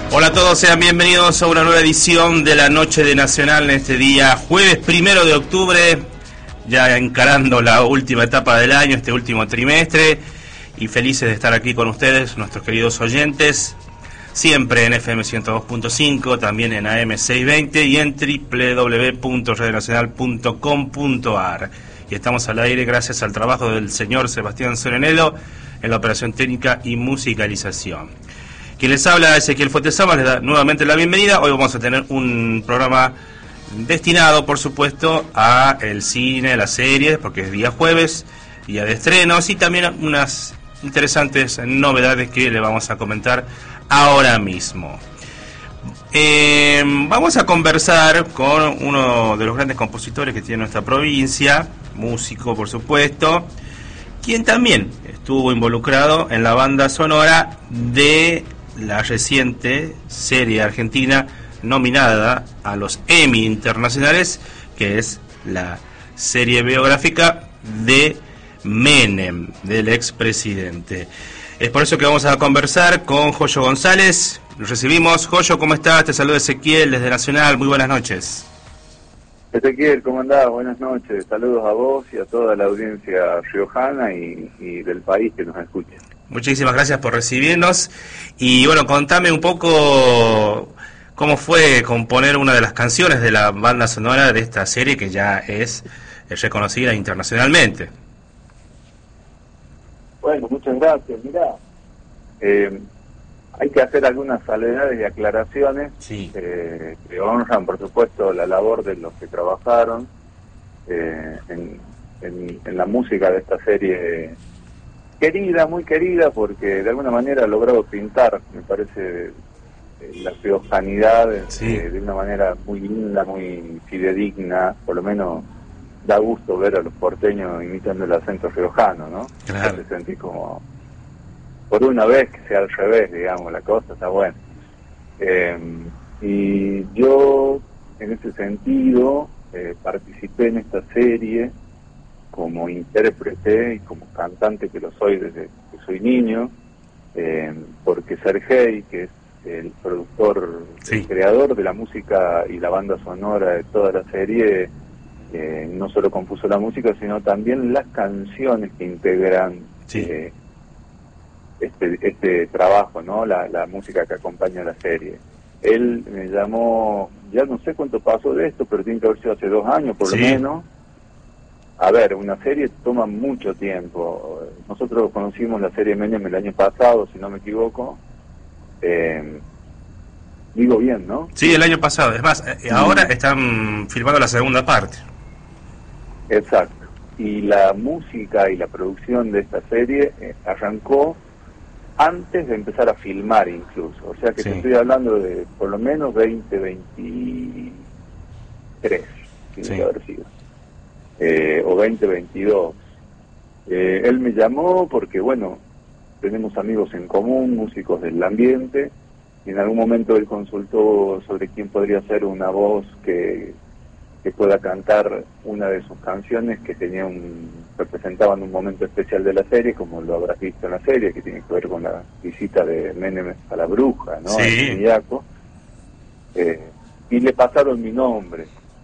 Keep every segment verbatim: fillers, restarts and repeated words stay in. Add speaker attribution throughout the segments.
Speaker 1: Hola a todos, sean bienvenidos a una nueva edición de la Noche de Nacional en este día jueves primero de octubre, ya encarando la última etapa del año, este último trimestre, y felices de estar aquí con ustedes, nuestros queridos oyentes, siempre en F M ciento dos punto cinco, también en A M seiscientos veinte y en doble u doble u doble u punto radio nacional punto com punto a r. Y estamos al aire gracias al trabajo del señor Sebastián Serenelo en la operación técnica y musicalización. Quien les habla, Ezequiel Fuentesama, les da nuevamente la bienvenida. Hoy vamos a tener un programa destinado, por supuesto, a el cine, las series, porque es día jueves, día de estrenos, y también unas interesantes novedades que le vamos a comentar ahora mismo. Eh, vamos a conversar con uno de los grandes compositores que tiene nuestra provincia, músico, por supuesto, quien también estuvo involucrado en la banda sonora de la reciente serie argentina nominada a los Emmy internacionales, que es la serie biográfica de Menem, del expresidente. Es por eso que vamos a conversar con Joyo González. Lo recibimos. Joyo, ¿cómo estás? Te saluda Ezequiel desde Nacional. Muy buenas noches.
Speaker 2: Ezequiel, ¿cómo andás? Buenas noches. Saludos a vos y a toda la audiencia riojana y, y del país que nos escucha.
Speaker 1: Muchísimas gracias por recibirnos. Y bueno, contame un poco cómo fue componer una de las canciones de la banda sonora de esta serie que ya es reconocida internacionalmente.
Speaker 2: Bueno, muchas gracias. Mirá, eh, hay que hacer algunas salvedades y aclaraciones
Speaker 1: sí.
Speaker 2: eh, que honran, por supuesto, la labor de los que trabajaron eh, en, en, en la música de esta serie querida, muy querida, porque de alguna manera ha logrado pintar, me parece, la riojanidad
Speaker 1: sí.
Speaker 2: eh, de una manera muy linda, muy fidedigna. Por lo menos da gusto ver a los porteños imitando el acento riojano, ¿no?
Speaker 1: Claro.
Speaker 2: Se sentí como, por una vez que sea al revés, digamos, la cosa está buena. Eh, y yo, en ese sentido, eh, participé en esta serie como intérprete y como cantante, que lo soy desde que soy niño, eh, porque Sergei, que es el productor,
Speaker 1: sí.
Speaker 2: el creador de la música y la banda sonora de toda la serie, eh, no solo compuso la música, sino también las canciones que integran
Speaker 1: sí.
Speaker 2: eh, este este trabajo, ¿no? La, la música que acompaña la serie. Él me llamó, ya no sé cuánto pasó de esto, pero tiene que haber sido hace dos años por
Speaker 1: sí.
Speaker 2: lo menos. A ver, una serie toma mucho tiempo. Nosotros conocimos la serie Menem el año pasado, si no me equivoco. Eh, digo bien, ¿no?
Speaker 1: Sí, el año pasado. Es más, eh, ahora están filmando la segunda parte.
Speaker 2: Exacto. Y la música y la producción de esta serie eh, arrancó antes de empezar a filmar incluso. O sea que
Speaker 1: sí.
Speaker 2: te estoy hablando de por lo menos veinte veintitrés, tiene
Speaker 1: sí.
Speaker 2: que haber sido. Eh, o veinte veintidós. Eh, él me llamó porque, bueno, tenemos amigos en común, músicos del ambiente, y en algún momento él consultó sobre quién podría ser una voz que, que pueda cantar una de sus canciones que tenía un, representaban un momento especial de la serie, como lo habrás visto en la serie, que tiene que ver con la visita de Menem a la bruja, ¿no?
Speaker 1: Sí.
Speaker 2: Eh, y le pasaron mi nombre.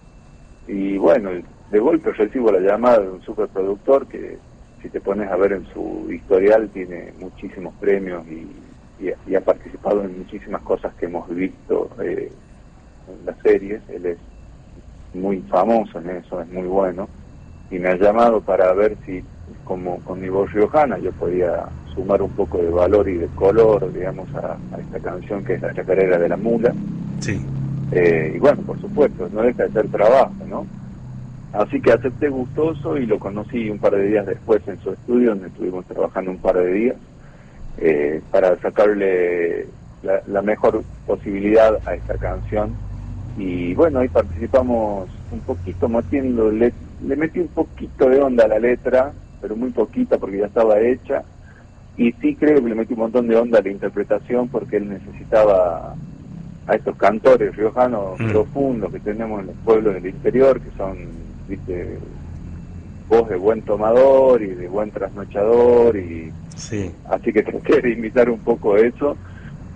Speaker 2: Y bueno, de golpe recibo la llamada de un superproductor que, si te pones a ver en su historial, tiene muchísimos premios y, y, y ha participado en muchísimas cosas que hemos visto eh, en las series. Él es muy famoso en eso, es muy bueno, y me ha llamado para ver si, como con mi voz riojana, yo podía sumar un poco de valor y de color, digamos, a, a esta canción que es La Chacarera de la Mula.
Speaker 1: Sí.
Speaker 2: Eh, y bueno, por supuesto, no deja de ser trabajo, ¿no? Así que acepté gustoso y lo conocí un par de días después en su estudio, donde estuvimos trabajando un par de días, eh, para sacarle la, la mejor posibilidad a esta canción. Y bueno, ahí participamos un poquito, metiendo, le, le metí un poquito de onda a la letra, pero muy poquita porque ya estaba hecha. Y sí creo que le metí un montón de onda a la interpretación, porque él necesitaba a estos cantores riojanos mm. profundos que tenemos en los pueblos del interior, que son, viste, voz de buen tomador y de buen trasnochador, y
Speaker 1: sí.
Speaker 2: así que traté de imitar un poco eso.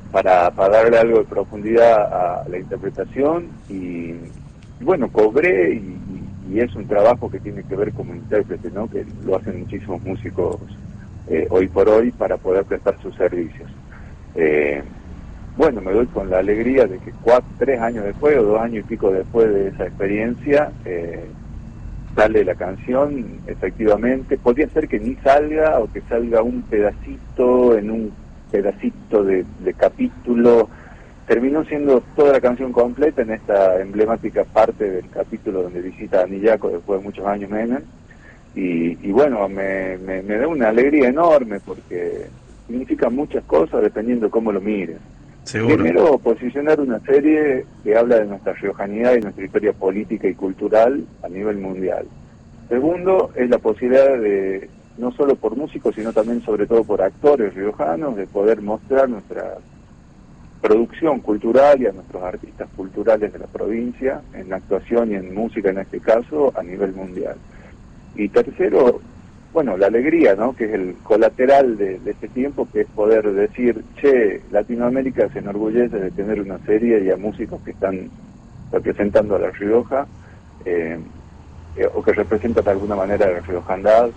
Speaker 2: para, para darle algo de profundidad a la interpretación y, y bueno, cobré y, y es un trabajo que tiene que ver como intérprete, ¿no? Que lo hacen muchísimos músicos eh, hoy por hoy para poder prestar sus servicios. Eh, bueno, me doy con la alegría de que cuatro, tres años después o dos años y pico después de esa experiencia eh, sale la canción, efectivamente. Podría ser que ni salga o que salga un pedacito en un pedacito de, de capítulo. Terminó siendo toda la canción completa en esta emblemática parte del capítulo donde visita a Nillaco después de muchos años Menem. Y, y bueno, me, me, me da una alegría enorme porque significa muchas cosas dependiendo cómo lo mires.
Speaker 1: Seguro.
Speaker 2: Primero, posicionar una serie que habla de nuestra riojanidad y nuestra historia política y cultural a nivel mundial. Segundo, es la posibilidad de, no solo por músicos, sino también sobre todo por actores riojanos, de poder mostrar nuestra producción cultural y a nuestros artistas culturales de la provincia, en la actuación y en música en este caso, a nivel mundial. Y tercero, bueno, la alegría, ¿no? Que es el colateral de, de este tiempo, que es poder decir, che, Latinoamérica se enorgullece de tener una serie y a músicos que están representando a La Rioja, eh, eh, o que representan de alguna manera la riojandad,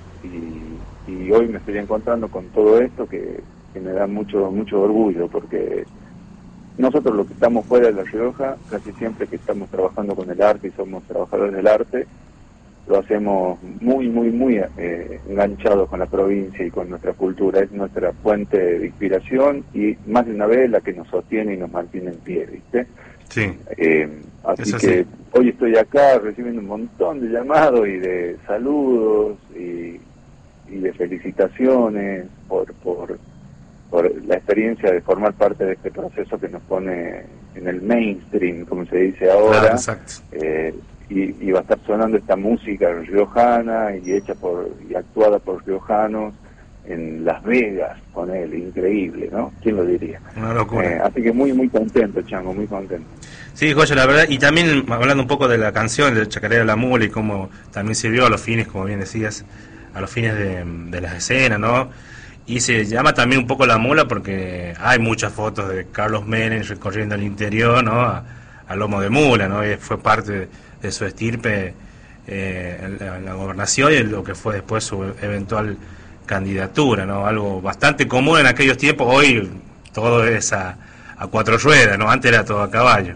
Speaker 2: y, y hoy me estoy encontrando con todo esto que, que me da mucho mucho orgullo, porque nosotros los que estamos fuera de La Rioja, casi siempre que estamos trabajando con el arte y somos trabajadores del arte, lo hacemos muy, muy, muy eh, enganchados con la provincia y con nuestra cultura. Es nuestra fuente de inspiración y más de una vez la que nos sostiene y nos mantiene en pie, ¿viste?
Speaker 1: Sí.
Speaker 2: Eh, así,
Speaker 1: así
Speaker 2: que hoy estoy acá recibiendo un montón de llamados y de saludos y, y de felicitaciones por, por, por la experiencia de formar parte de este proceso que nos pone en el mainstream, como se dice ahora.
Speaker 1: Claro, exacto.
Speaker 2: Eh, Y, y va a estar sonando esta música riojana y hecha por y actuada por riojanos en Las Vegas, con él, increíble, ¿no? ¿Quién lo diría?
Speaker 1: Una locura.
Speaker 2: Eh, así que muy, muy contento, Chango, muy contento.
Speaker 1: Sí, Joya, la verdad, y también hablando un poco de la canción, del Chacarera de la Mula y cómo también sirvió a los fines, como bien decías, a los fines de, de las escenas, ¿no? Y se llama también un poco La Mula porque hay muchas fotos de Carlos Menem recorriendo el interior, ¿no? A, a lomo de mula, ¿no? Y fue parte de, de su estirpe eh, en, la, en la gobernación y en lo que fue después su eventual candidatura, ¿no? Algo bastante común en aquellos tiempos. Hoy todo es a, a cuatro ruedas, ¿no? Antes era todo a caballo.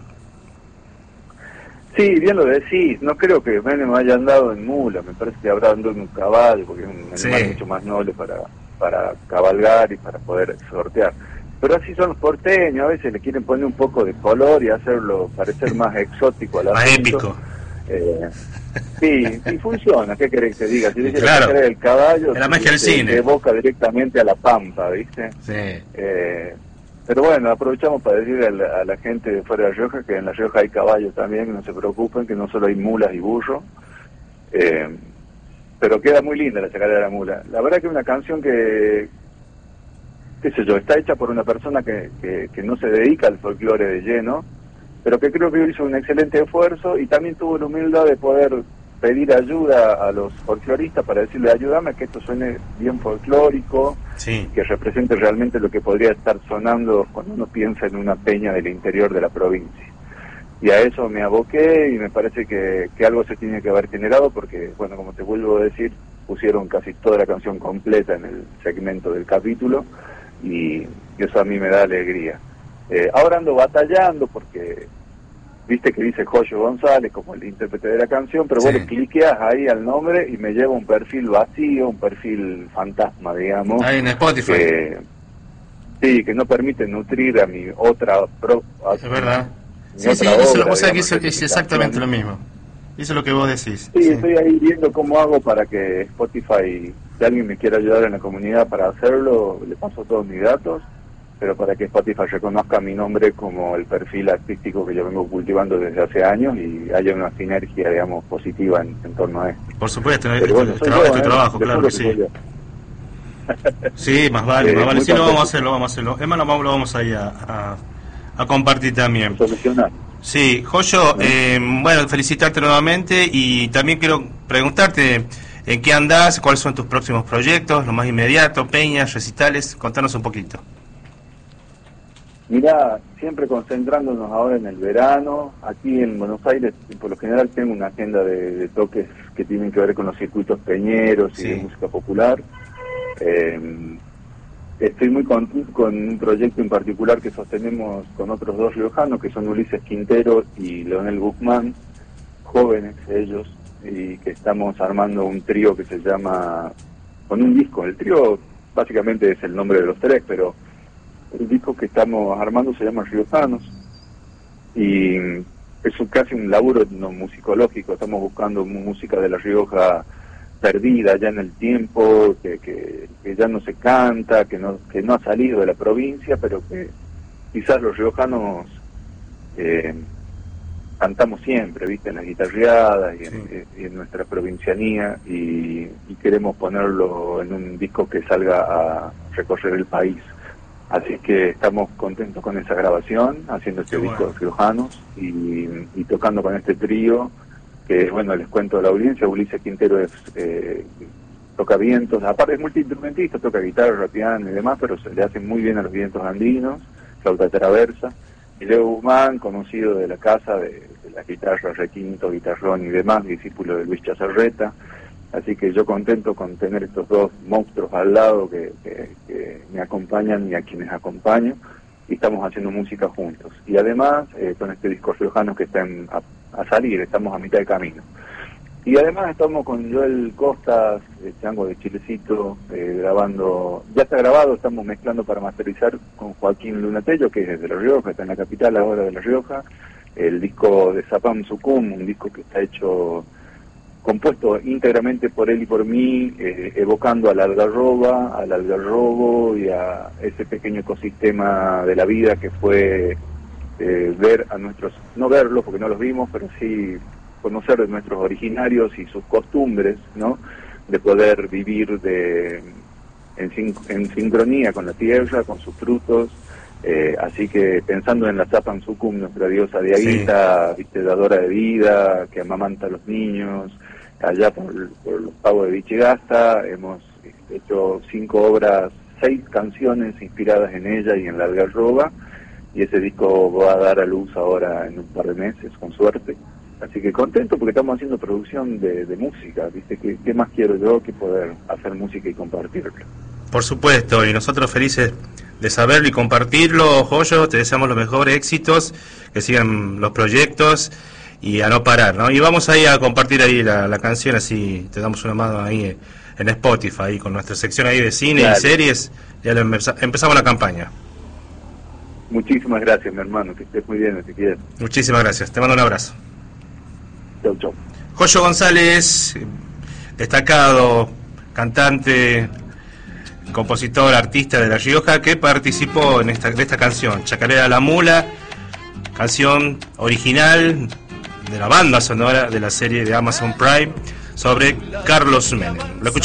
Speaker 2: Sí, bien lo decís. No creo que Menem haya andado en mula. Me parece que habrá andado en un caballo, porque es un animal sí. mucho más noble para, para cabalgar y para poder sortear. Pero así son los porteños, a veces le quieren poner un poco de color y hacerlo parecer más exótico a la
Speaker 1: más épico.
Speaker 2: Eh, sí, y funciona, ¿qué querés que te diga? Si dice
Speaker 1: claro.
Speaker 2: la del caballo,
Speaker 1: la magia del cine.
Speaker 2: Te evoca directamente a la pampa, ¿viste?
Speaker 1: Sí.
Speaker 2: Eh, pero bueno, aprovechamos para decirle a la, a la gente de fuera de La Rioja que en La Rioja hay caballos también, que no se preocupen, que no solo hay mulas y burros. Eh, pero queda muy linda la Chacarera de la Mula. La verdad que es una canción que, qué sé yo, está hecha por una persona que, que, que no se dedica al folclore de lleno, pero que creo que hizo un excelente esfuerzo y también tuvo la humildad de poder pedir ayuda a los folcloristas para decirle, ayúdame a que esto suene bien folclórico,
Speaker 1: sí.
Speaker 2: que represente realmente lo que podría estar sonando cuando uno piensa en una peña del interior de la provincia. Y a eso me aboqué y me parece que, que algo se tiene que haber generado porque, bueno, como te vuelvo a decir, pusieron casi toda la canción completa en el segmento del capítulo y eso a mí me da alegría. Eh, ahora ando batallando porque viste que dice Joyo González como el intérprete de la canción, pero sí. vos le cliqueas ahí al nombre y me lleva un perfil vacío, un perfil fantasma, digamos.
Speaker 1: Ahí en Spotify.
Speaker 2: Que, sí, que no permite nutrir a mi otra... Pro, a,
Speaker 1: es verdad.
Speaker 2: Mi
Speaker 1: sí,
Speaker 2: otra
Speaker 1: sí,
Speaker 2: obra,
Speaker 1: eso lo que
Speaker 2: digamos,
Speaker 1: es exactamente lo mismo. Eso es lo que vos decís.
Speaker 2: Sí,
Speaker 1: sí,
Speaker 2: estoy ahí viendo cómo hago para que Spotify, si alguien me quiere ayudar en la comunidad para hacerlo, le paso todos mis datos, pero para que Spotify reconozca mi nombre como el perfil artístico que yo vengo cultivando desde hace años y haya una sinergia, digamos, positiva en, en torno a esto.
Speaker 1: Por supuesto,
Speaker 2: pero bueno,
Speaker 1: tu, tra-
Speaker 2: yo,
Speaker 1: tu
Speaker 2: ¿eh?
Speaker 1: trabajo,
Speaker 2: Te
Speaker 1: claro que sí. Sí, más vale,
Speaker 2: eh,
Speaker 1: más vale. Sí,
Speaker 2: contento.
Speaker 1: lo vamos a hacer, lo vamos a hacerlo. Es más, lo vamos, lo vamos a ir a, a, a compartir también.
Speaker 2: Solucionar.
Speaker 1: Sí, Joyo, eh, bueno, felicitarte nuevamente y también quiero preguntarte en qué andás, cuáles son tus próximos proyectos, lo más inmediato, peñas, recitales, contanos un poquito.
Speaker 2: Mirá, siempre concentrándonos ahora en el verano. Aquí en Buenos Aires, por lo general, tengo una agenda de, de toques que tienen que ver con los circuitos peñeros y sí. de música popular. Eh, estoy muy contento con un proyecto en particular que sostenemos con otros dos riojanos, que son Ulises Quintero y Leonel Guzmán, jóvenes ellos, y que estamos armando un trío que se llama, con un disco. El trío básicamente es el nombre de los tres, pero el disco que estamos armando se llama Riojanos, y es un, casi un laburo no musicológico. Estamos buscando música de La Rioja perdida ya en el tiempo, que, que, que ya no se canta, que no, que no ha salido de la provincia, pero que quizás los riojanos eh, cantamos siempre, ¿viste? En las guitarreadas y en, sí. y en nuestra provincianía, y, y queremos ponerlo en un disco que salga a recorrer el país. Así que estamos contentos con esa grabación, haciendo este Qué disco bueno. de riojanos y, y tocando con este trío, que bueno, les cuento a la audiencia. Ulises Quintero es eh, toca vientos, aparte es multiinstrumentista, toca guitarra, piano y demás, pero se le hace muy bien a los vientos andinos, flauta traversa. Y Leo Guzmán, conocido de la casa, de, de la guitarra, requinto, guitarrón y demás, discípulo de Luis Chazarreta. Así que yo contento con tener estos dos monstruos al lado que, que, que me acompañan y a quienes acompaño, y estamos haciendo música juntos. Y además, eh, con este disco riojano que está en, a, a salir, estamos a mitad de camino. Y además estamos con Joel Costas, el chango de Chilecito, eh, grabando, ya está grabado, estamos mezclando para masterizar con Joaquín Lunatello, que es de La Rioja, está en la capital ahora de La Rioja, el disco de Zapam Sucum, un disco que está hecho, compuesto íntegramente por él y por mí, eh, evocando a la algarroba, al algarrobo y a ese pequeño ecosistema de la vida que fue eh, ver a nuestros, no verlos porque no los vimos, pero sí conocer de nuestros originarios y sus costumbres, ¿no? De poder vivir de en, sin, en sincronía con la tierra, con sus frutos. Eh, así que pensando en la Zapam Sucum, nuestra diosa de Aguita, sí. viste, dadora de vida, que amamanta a los niños, allá por, por los pagos de Vichigasta, hemos hecho cinco obras, seis canciones inspiradas en ella y en la algarroba, y ese disco va a dar a luz ahora en un par de meses, con suerte. Así que contento porque estamos haciendo producción de, de música, ¿viste? ¿Qué, ¿Qué más quiero yo que poder hacer música y compartirla?
Speaker 1: Por supuesto, y nosotros felices de saberlo y compartirlo, Joyo. Te deseamos los mejores éxitos, que sigan los proyectos y a no parar, ¿no? Y vamos ahí a compartir ahí la, la canción, así te damos una mano ahí en Spotify, ahí con nuestra sección ahí de cine Dale. y series. Ya lo empeza, empezamos la campaña.
Speaker 2: Muchísimas gracias, mi hermano, que estés muy bien, si quieres.
Speaker 1: Muchísimas gracias, te mando un abrazo.
Speaker 2: Chau, chau.
Speaker 1: Joyo González, destacado cantante, compositor, artista de La Rioja, que participó en esta, de esta canción, Chacarera la Mula, canción original de la banda sonora de la serie de Amazon Prime sobre Carlos Menem. Lo escuchamos.